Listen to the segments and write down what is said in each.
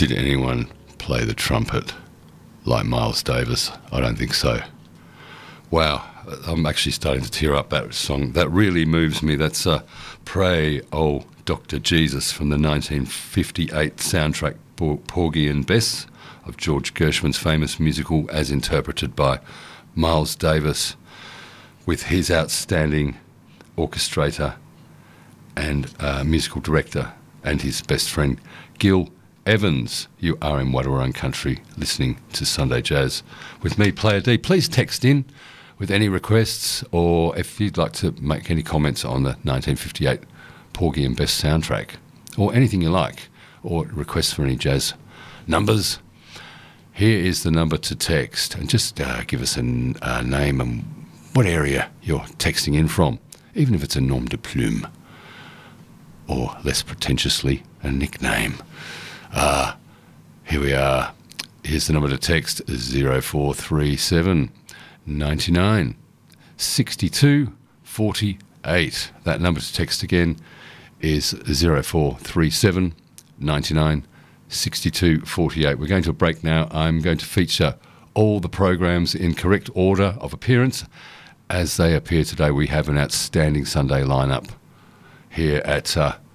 Did anyone play the trumpet like Miles Davis? I don't think so. Wow, I'm actually starting to tear up. That song, that really moves me. That's Pray, Oh, Dr. Jesus from the 1958 soundtrack Porgy and Bess of George Gershwin's famous musical as interpreted by Miles Davis with his outstanding orchestrator and musical director and his best friend Gil Evans. You are in Wadawurrung Country listening to Sunday Jazz with me, Player D. Please text in with any requests, or if you'd like to make any comments on the 1958 Porgy and Bess soundtrack, or anything you like, or requests for any jazz numbers. Here is the number to text, and just give us a name and what area you're texting in from, even if it's a nom de plume, or less pretentiously, a nickname. Here we are. Here's the number to text, 0437 99 62 48. That number to text again is 0437 99 62 48. We're going to a break now. I'm going to feature all the programs in correct order of appearance as they appear today. We have an outstanding Sunday lineup here at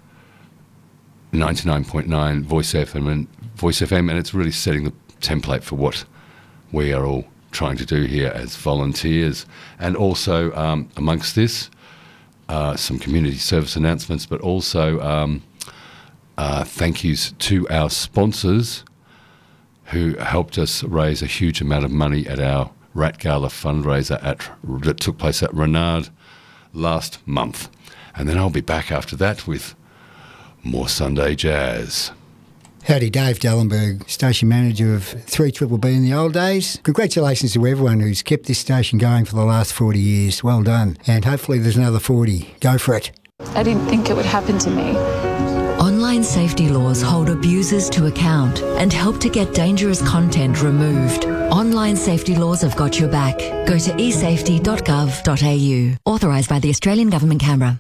99.9 Voice FM, and it's really setting the template for what we are all trying to do here as volunteers. And also amongst this, some community service announcements, but also thank yous to our sponsors who helped us raise a huge amount of money at our Rat Gala fundraiser that took place at Renard last month. And then I'll be back after that with more Sunday Jazz. Howdy, Dave Dellenberg, station manager of 3BBB in the old days. Congratulations to everyone who's kept this station going for the last 40 years. Well done. And hopefully there's another 40. Go for it. I didn't think it would happen to me. Online safety laws hold abusers to account and help to get dangerous content removed. Online safety laws have got your back. Go to esafety.gov.au. Authorised by the Australian Government, Canberra.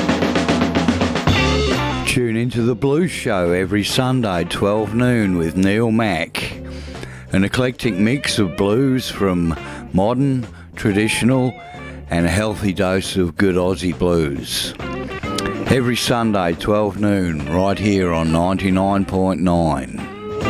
Tune into The Blues Show every Sunday, 12 noon with Neil Mack. An eclectic mix of blues from modern, traditional and a healthy dose of good Aussie blues. Every Sunday, 12 noon, right here on 99.9.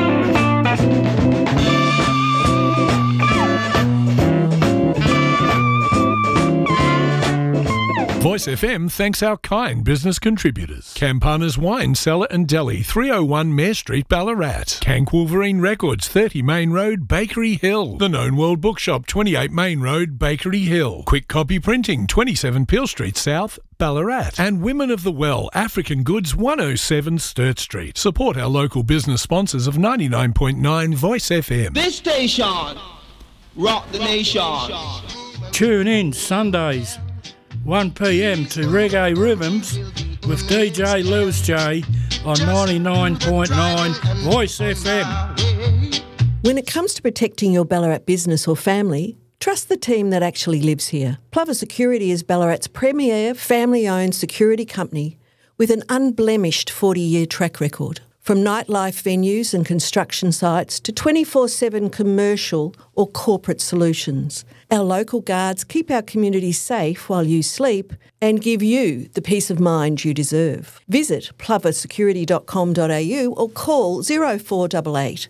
Voice FM thanks our kind business contributors. Campana's Wine Cellar and Deli, 301 Mare Street, Ballarat. Cank Wolverine Records, 30 Main Road, Bakery Hill. The Known World Bookshop, 28 Main Road, Bakery Hill. Quick Copy Printing, 27 Peel Street South, Ballarat. And Women of the Well, African Goods, 107 Sturt Street. Support our local business sponsors of 99.9 Voice FM. This station, rock the nation. Tune in Sundays, 1 p.m. to Reggae Rhythms with DJ Lewis J on 99.9 Voice FM. When it comes to protecting your Ballarat business or family, trust the team that actually lives here. Plover Security is Ballarat's premier family-owned security company with an unblemished 40-year track record. From nightlife venues and construction sites to 24/7 commercial or corporate solutions, our local guards keep our community safe while you sleep and give you the peace of mind you deserve. Visit ploversecurity.com.au or call 0488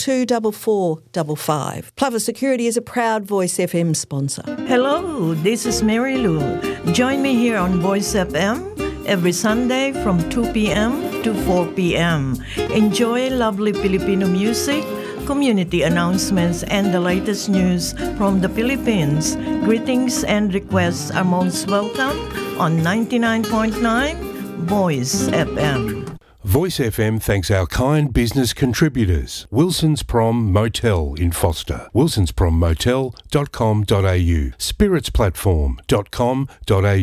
224455. Plover Security is a proud Voice FM sponsor. Hello, this is Mary Lou. Join me here on Voice FM every Sunday from 2 p.m. to 4 p.m. Enjoy lovely Filipino music, community announcements, and the latest news from the Philippines. Greetings and requests are most welcome on 99.9 Voice FM. Voice FM thanks our kind business contributors. Wilson's Prom Motel in Foster. wilsonsprommotel.com.au. spiritsplatform.com.au.